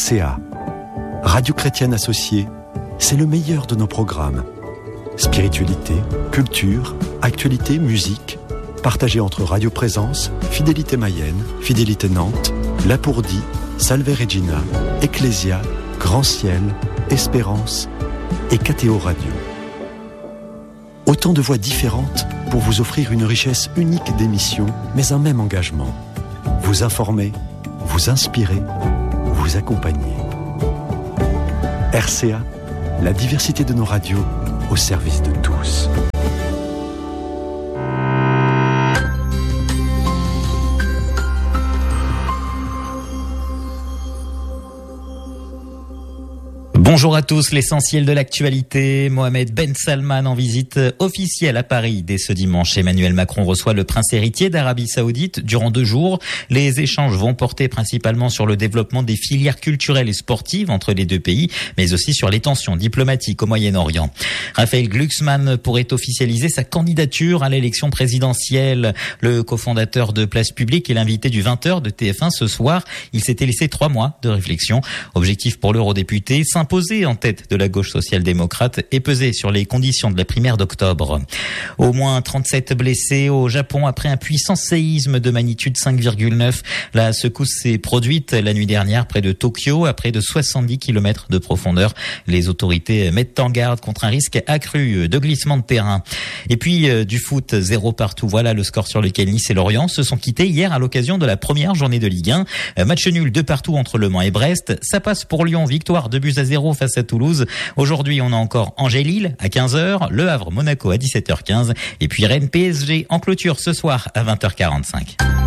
RCA, Radio Chrétienne Associée, c'est le meilleur de nos programmes. Spiritualité, culture, actualité, musique, partagés entre Radio Présence, Fidélité Mayenne, Fidélité Nantes, Lapourdie, Salve Regina, Ecclésia, Grand Ciel, Espérance et KTO Radio. Autant de voix différentes pour vous offrir une richesse unique d'émissions, mais un même engagement. Vous informer, vous inspirer, vous accompagner. RCA, la diversité de nos radios au service de tous. Bonjour à tous, l'essentiel de l'actualité. Mohamed Ben Salman en visite officielle à Paris dès ce dimanche. Emmanuel Macron reçoit le prince héritier d'Arabie Saoudite durant 2 jours. Les échanges vont porter principalement sur le développement des filières culturelles et sportives entre les deux pays, mais aussi sur les tensions diplomatiques au Moyen-Orient. Raphaël Glucksmann pourrait officialiser sa candidature à l'élection présidentielle. Le cofondateur de Place Publique et l'invité du 20h de TF1 ce soir, il s'était laissé 3 mois de réflexion. Objectif pour l'eurodéputé, s'imposer en tête de la gauche social-démocrate et peser sur les conditions de la primaire d'octobre. Au moins 37 blessés au Japon après un puissant séisme de magnitude 5,9. La secousse s'est produite la nuit dernière près de Tokyo à près de 70 km de profondeur. Les autorités mettent en garde contre un risque accru de glissement de terrain. Et puis du foot, 0 partout. Voilà le score sur lequel Nice et Lorient se sont quittés hier à l'occasion de la première journée de Ligue 1. Match nul 2 partout entre Le Mans et Brest. Ça passe pour Lyon, victoire 2-0 face à Toulouse. Aujourd'hui, on a encore Angers-Lille à 15h, Le Havre-Monaco à 17h15 et puis Rennes-PSG en clôture ce soir à 20h45.